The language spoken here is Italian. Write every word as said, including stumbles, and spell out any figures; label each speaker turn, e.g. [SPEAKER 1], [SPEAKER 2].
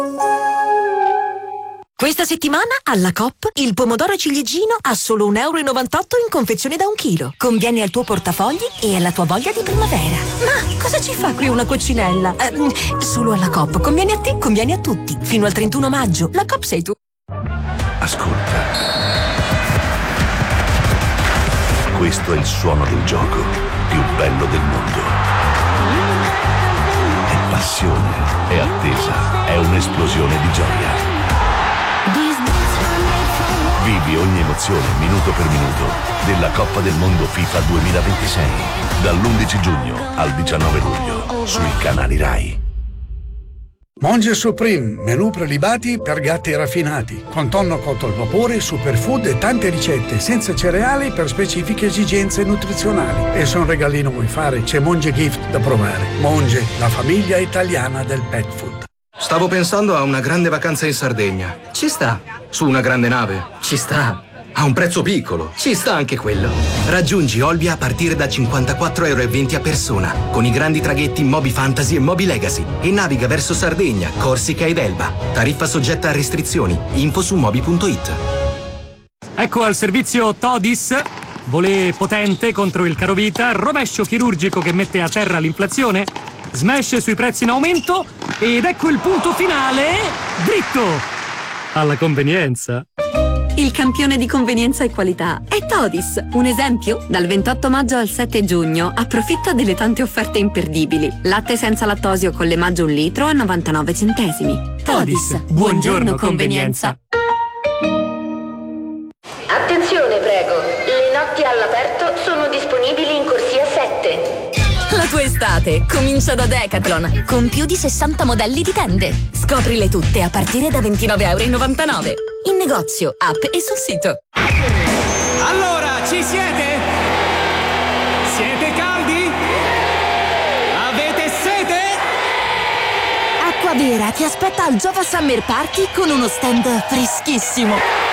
[SPEAKER 1] Questa settimana alla Coop il pomodoro ciliegino a solo un euro e novantotto in confezione da un chilo. Conviene al tuo portafogli e alla tua voglia di primavera. Ma cosa ci fa qui una coccinella? Eh, solo alla Coop. Conviene a te, conviene a tutti. Fino al trentuno maggio. La Coop sei tu.
[SPEAKER 2] Ascolta. Questo è il suono del gioco più bello del mondo. È passione, è attesa, è un'esplosione di gioia. Vivi ogni emozione minuto per minuto della Coppa del Mondo FIFA duemilaventisei dall'undici giugno al diciannove luglio sui canali Rai.
[SPEAKER 3] Monge Supreme, menù prelibati per gatti raffinati, con tonno cotto al vapore, superfood e tante ricette senza cereali per specifiche esigenze nutrizionali. E se un regalino vuoi fare, c'è Monge Gift da provare. Monge, la famiglia italiana del pet food.
[SPEAKER 4] Stavo pensando a una grande vacanza in Sardegna. Ci sta. Su una grande nave. Ci sta. A un prezzo piccolo. Ci sta anche quello. Raggiungi Olbia a partire da cinquantaquattro euro e venti a persona, con i grandi traghetti Moby Fantasy e Moby Legacy, e naviga verso Sardegna, Corsica ed Elba. Tariffa soggetta a restrizioni. Info su moby punto it.
[SPEAKER 5] Ecco al servizio Todis. Volée potente contro il carovita, rovescio chirurgico che mette a terra l'inflazione, smash sui prezzi in aumento, ed ecco il punto finale, dritto alla convenienza.
[SPEAKER 6] Il campione di convenienza e qualità è Todis. Un esempio? Dal ventotto maggio al sette giugno approfitta delle tante offerte imperdibili. Latte senza lattosio con l'emaggio un litro a novantanove centesimi.
[SPEAKER 5] Todis, buongiorno convenienza.
[SPEAKER 7] Attenzione prego, le notti all'aperto sono disponibili in corsia sette.
[SPEAKER 8] La tua estate comincia da Decathlon, con più di sessanta modelli di tende. Scoprile tutte a partire da ventinove e novantanove euro. In negozio, app e sul sito.
[SPEAKER 9] Allora, ci siete? Siete caldi? Avete sete?
[SPEAKER 8] Acqua Vera ti aspetta al Jova Summer Party con uno stand freschissimo.